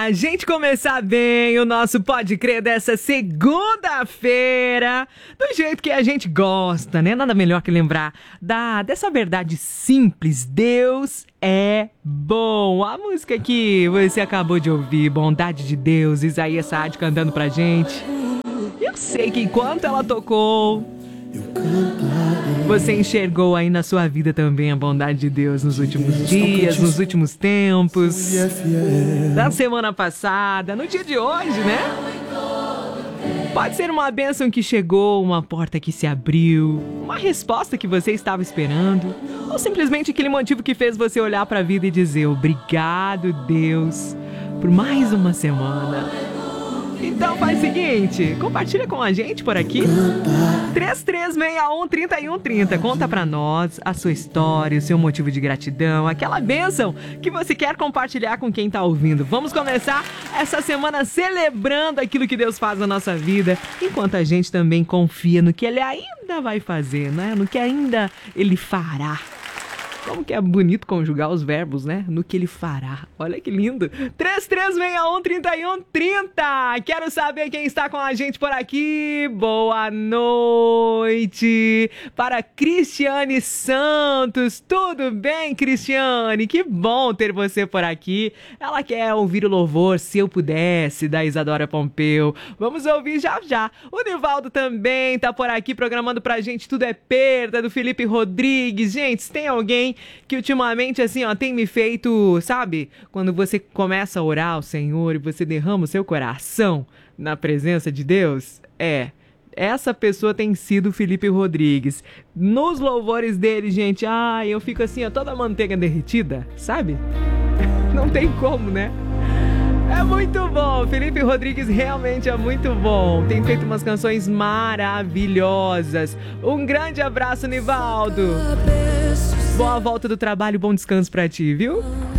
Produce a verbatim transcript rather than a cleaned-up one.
pra gente começar bem o nosso Pode Crer dessa segunda-feira, do jeito que a gente gosta, né? Nada melhor que lembrar da, dessa verdade simples: Deus é bom. A música que você acabou de ouvir, Bondade de Deus, Isaías Saad cantando pra gente. Eu sei que enquanto ela tocou, você enxergou aí na sua vida também a bondade de Deus nos últimos dias, nos últimos tempos, na semana passada, no dia de hoje, né? Pode ser uma bênção que chegou, uma porta que se abriu, uma resposta que você estava esperando, ou simplesmente aquele motivo que fez você olhar para a vida e dizer: obrigado, Deus, por mais uma semana. Então faz o seguinte, compartilha com a gente por aqui, três três seis um, três um três zero. Conta pra nós a sua história, o seu motivo de gratidão, aquela bênção que você quer compartilhar com quem tá ouvindo. Vamos começar essa semana celebrando aquilo que Deus faz na nossa vida, enquanto a gente também confia no que Ele ainda vai fazer, né? No que ainda Ele fará. Como que é bonito conjugar os verbos, né? No que Ele fará. Olha que lindo. três três seis um, três um três zero. Quero saber quem está com a gente por aqui. Boa noite para Cristiane Santos. Tudo bem, Cristiane? Que bom ter você por aqui. Ela quer ouvir o louvor Se Eu Pudesse, da Isadora Pompeu. Vamos ouvir já já. O Nivaldo também tá por aqui programando pra gente Tudo é Perda, do Felipe Rodrigues. Gente, se tem alguém que ultimamente, assim, ó, tem me feito, sabe? Quando você começa a orar ao Senhor e você derrama o seu coração na presença de Deus, é... essa pessoa tem sido o Felipe Rodrigues. Nos louvores dele, gente, ah, eu fico assim, ó, toda a manteiga derretida, sabe? Não tem como, né? É muito bom, Felipe Rodrigues realmente é muito bom. Tem feito umas canções maravilhosas. Um grande abraço, Nivaldo. Boa volta do trabalho, bom descanso pra ti, viu?